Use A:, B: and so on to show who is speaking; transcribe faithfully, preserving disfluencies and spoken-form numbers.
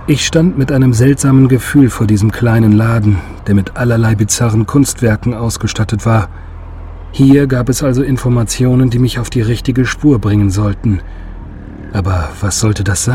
A: Ich stand mit einem seltsamen Gefühl vor diesem kleinen Laden, der mit allerlei bizarren Kunstwerken ausgestattet war. Hier gab es also Informationen, die mich auf die richtige Spur bringen sollten. Aber was sollte das sein?